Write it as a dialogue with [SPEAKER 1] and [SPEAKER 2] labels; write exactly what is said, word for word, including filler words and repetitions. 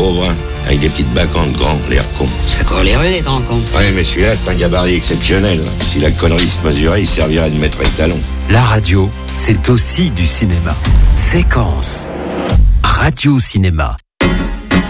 [SPEAKER 1] gros brun, avec des petites bacchantes grands, l'air con.
[SPEAKER 2] Ça court les rues, les grands cons.
[SPEAKER 1] Ouais, mais celui-là, c'est un gabarit exceptionnel. Si la connerie se mesurait, il servirait de maître étalon.
[SPEAKER 3] La radio, c'est aussi du cinéma. Séquence. Radio Cinéma.